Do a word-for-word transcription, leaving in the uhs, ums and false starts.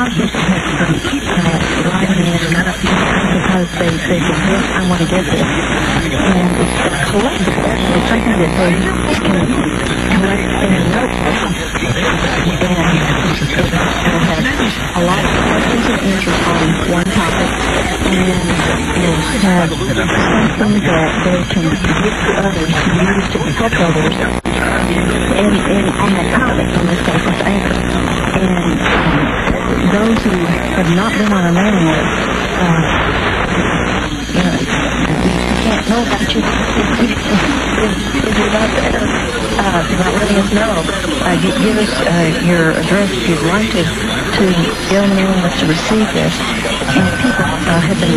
lot of people have been uh, writing in because they say, yes, I want to get this. And it's a collectible. It's something that they can collect in a notebook. And it'll have a lot of questions and answers on one topic. And it'll have something that they can give to others to use to help others. And, and on that topic, in this case, it's anger. And um, those who have not been on a mailing list, uh, you know, you can't know about you. If you're not there, uh, if you're not letting us know, uh, give, give us uh, your address if you'd like to, to get on the mailing list to receive this. And people uh, have been